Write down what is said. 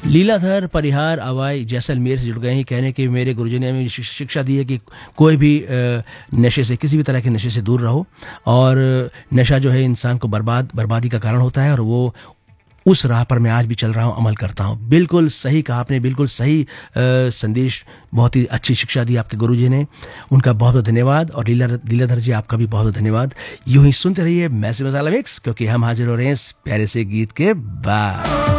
लीलाधर परिहार अवाई जैसलमेर से जुड़ गए हैं, कहने कि मेरे गुरुजी ने हमें शिक्षा दी है कि कोई भी नशे से, किसी भी तरह के नशे से दूर रहो, और नशा जो है इंसान को बर्बादी का कारण होता है, और वो उस राह पर मैं आज भी चल रहा हूँ, अमल करता हूँ। बिल्कुल सही कहा आपने, बिल्कुल सही संदेश, बहुत ही अच्छी शिक्षा दी आपके गुरुजी ने, उनका बहुत बहुत धन्यवाद। और लीलाधर जी आपका भी बहुत बहुत धन्यवाद। यूं ही सुनते रहिए मैसिव मसाला मिक्स, क्योंकि हम हाजिर हो रहे हैं इस प्यारे से गीत के बाद।